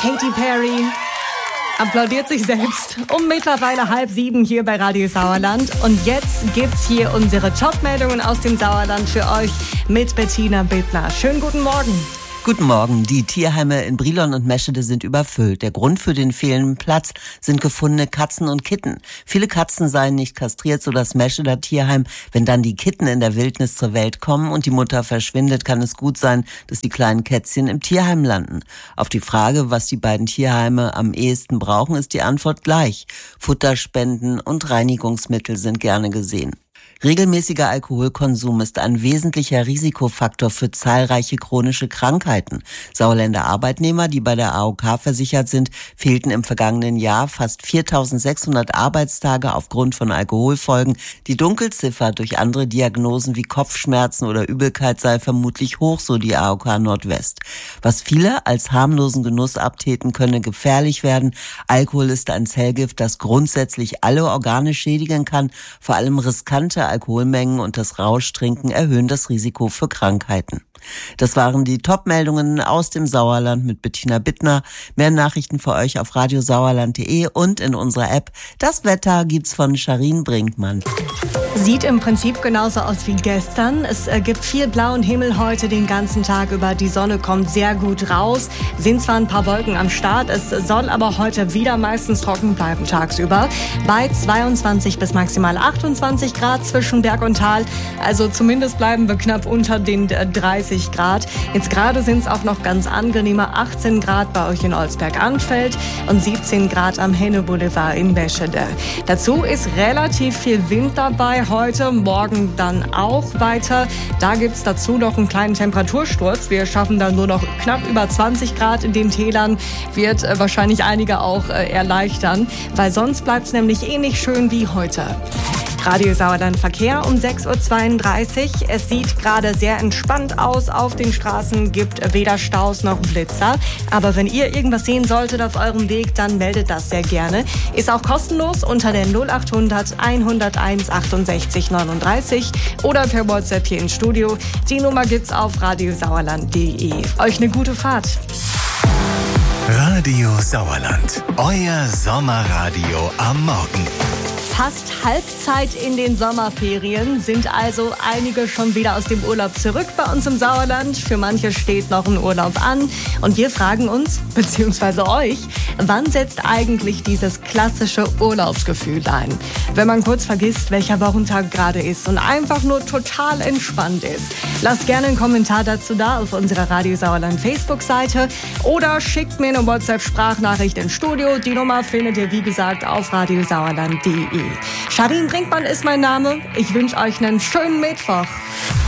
Katy Perry applaudiert sich selbst um mittlerweile 6:30 hier bei Radio Sauerland. Und jetzt gibt's hier unsere Top-Meldungen aus dem Sauerland für euch mit Bettina Bittner. Schönen guten Morgen. Guten Morgen. Die Tierheime in Brilon und Meschede sind überfüllt. Der Grund für den fehlenden Platz sind gefundene Katzen und Kitten. Viele Katzen seien nicht kastriert, so das Mescheder Tierheim. Wenn dann die Kitten in der Wildnis zur Welt kommen und die Mutter verschwindet, kann es gut sein, dass die kleinen Kätzchen im Tierheim landen. Auf die Frage, was die beiden Tierheime am ehesten brauchen, ist die Antwort gleich. Futterspenden und Reinigungsmittel sind gerne gesehen. Regelmäßiger Alkoholkonsum ist ein wesentlicher Risikofaktor für zahlreiche chronische Krankheiten. Sauerländer Arbeitnehmer, die bei der AOK versichert sind, fehlten im vergangenen Jahr fast 4.600 Arbeitstage aufgrund von Alkoholfolgen. Die Dunkelziffer durch andere Diagnosen wie Kopfschmerzen oder Übelkeit sei vermutlich hoch, so die AOK Nordwest. Was viele als harmlosen Genuss abtäten, könne gefährlich werden. Alkohol ist ein Zellgift, das grundsätzlich alle Organe schädigen kann. Vor allem riskante Alkoholmengen und das Rauschtrinken erhöhen das Risiko für Krankheiten. Das waren die Top-Meldungen aus dem Sauerland mit Bettina Bittner. Mehr Nachrichten für euch auf radiosauerland.de und in unserer App. Das Wetter gibt's von Charin Brinkmann. Sieht im Prinzip genauso aus wie gestern. Es gibt viel blauen Himmel heute den ganzen Tag über. Die Sonne kommt sehr gut raus. Sind zwar ein paar Wolken am Start, es soll aber heute wieder meistens trocken bleiben tagsüber. Bei 22 bis maximal 28 Grad zwischen Berg und Tal. Also zumindest bleiben wir knapp unter den 30 Grad. Jetzt gerade sind es auch noch ganz angenehme 18 Grad bei euch in Olsberg-Anfeld und 17 Grad am Henne-Boulevard in Meschede. Dazu ist relativ viel Wind dabei. Heute, morgen dann auch weiter. Da gibt's dazu noch einen kleinen Temperatursturz. Wir schaffen dann nur noch knapp über 20 Grad in den Tälern. Wird wahrscheinlich einige auch erleichtern, weil sonst bleibt's nämlich ähnlich schön wie heute. Radio Sauerland Verkehr um 6:32 Uhr. Es sieht gerade sehr entspannt aus auf den Straßen, gibt weder Staus noch Blitzer. Aber wenn ihr irgendwas sehen solltet auf eurem Weg, dann meldet das sehr gerne. Ist auch kostenlos unter der 0800 101 68 39 oder per WhatsApp hier ins Studio. Die Nummer gibt's auf radiosauerland.de. Euch eine gute Fahrt. Radio Sauerland, euer Sommerradio am Morgen. Fast Halbzeit in den Sommerferien, sind also einige schon wieder aus dem Urlaub zurück bei uns im Sauerland. Für manche steht noch ein Urlaub an. Und wir fragen uns, beziehungsweise euch, wann setzt eigentlich dieses klassische Urlaubsgefühl ein? Wenn man kurz vergisst, welcher Wochentag gerade ist und einfach nur total entspannt ist. Lasst gerne einen Kommentar dazu da auf unserer Radio Sauerland Facebook-Seite oder schickt mir eine WhatsApp-Sprachnachricht ins Studio. Die Nummer findet ihr, wie gesagt, auf radiosauerland.de. Charin Brinkmann ist mein Name. Ich wünsche euch einen schönen Mittwoch.